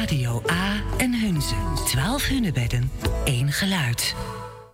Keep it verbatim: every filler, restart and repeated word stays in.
Radio A en Hunze. twaalf hunebedden, één geluid.